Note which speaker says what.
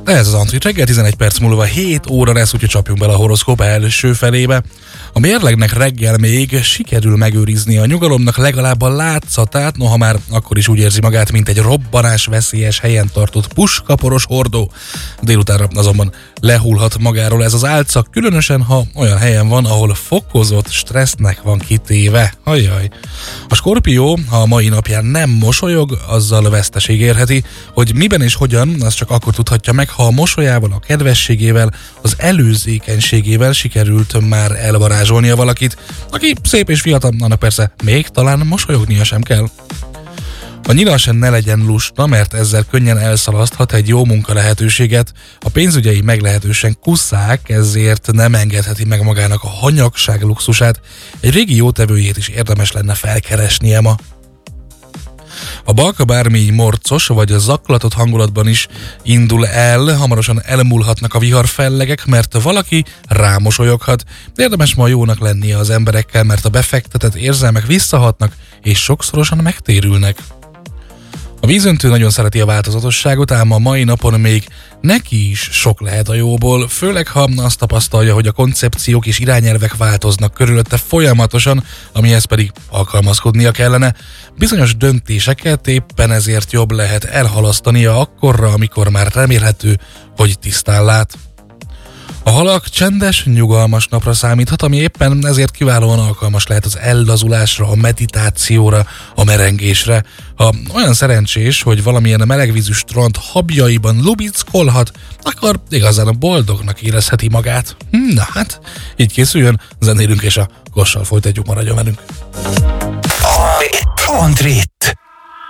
Speaker 1: Ez az Antrit reggel, 11 perc múlva 7 óra lesz, úgyhogy csapjunk bele a horoszkóp első felébe. A mérlegnek reggel még sikerül megőrizni a nyugalomnak legalább a látszatát, noha már akkor is úgy érzi magát, mint egy robbanás veszélyes helyen tartott puskaporos hordó. Délutánra azonban lehullhat magáról ez az álca, különösen ha olyan helyen van, ahol fokozott stressznek van kitéve. Ajjaj. A Skorpió, ha a mai napján nem mosolyog, azzal veszteség érheti, hogy miben és hogyan, az csak akkor tudhatja meg, ha a mosolyával, a kedvességével, az előzékenységével sikerült már elvarázsolnia valakit, aki szép és fiatal, annak persze még talán mosolyognia sem kell. A nyilas ne legyen lusta, mert ezzel könnyen elszalaszthat egy jó munka lehetőséget. A pénzügyei meglehetősen kusszák, ezért nem engedheti meg magának a hanyagság luxusát. Egy régi jótevőjét is érdemes lenne felkeresnie ma. A Balka bármi morcos vagy a zaklatott hangulatban is indul el, hamarosan elmúlhatnak a viharfellegek, mert valaki rámosolyoghat. Érdemes ma jónak lennie az emberekkel, mert a befektetett érzelmek visszahatnak és sokszorosan megtérülnek. A vízöntő nagyon szereti a változatosságot, ám a mai napon még neki is sok lehet a jóból, főleg ha azt tapasztalja, hogy a koncepciók és irányelvek változnak körülötte folyamatosan, amihez pedig alkalmazkodnia kellene. Bizonyos döntéseket éppen ezért jobb lehet elhalasztania akkorra, amikor már remélhető, hogy tisztán lát. A halak csendes, nyugalmas napra számíthat, ami éppen ezért kiválóan alkalmas lehet az ellazulásra, a meditációra, a merengésre. Ha olyan szerencsés, hogy valamilyen melegvízű strand habjaiban lubickolhat, akkor igazán boldognak érezheti magát. Na hát, így készüljön, zenélünk és a kossal folytatjuk, maradjon velünk.
Speaker 2: Antrit.